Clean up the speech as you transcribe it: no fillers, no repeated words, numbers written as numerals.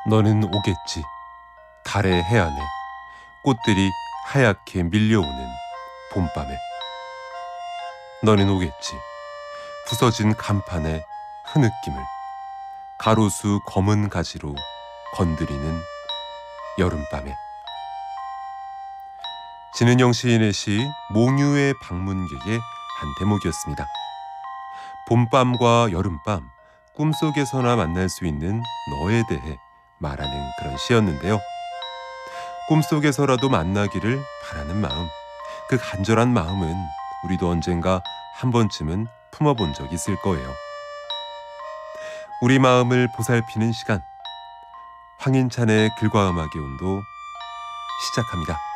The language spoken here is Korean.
너는 오겠지. 달의 해안에 꽃들이 하얗게 밀려오는 봄밤에. 너는 오겠지. 부서진 간판의 흐느낌을 가로수 검은 가지로 건드리는 여름밤에. 진은영 시인의 시 몽유의 방문객의 한 대목이었습니다. 봄밤과 여름밤, 꿈속에서나 만날 수 있는 너에 대해 말하는 그런 시였는데요. 꿈속에서라도 만나기를 바라는 마음, 그 간절한 마음은 우리도 언젠가 한 번쯤은 품어본 적이 있을 거예요. 우리 마음을 보살피는 시간, 황인찬의 글과 음악의 온도 시작합니다.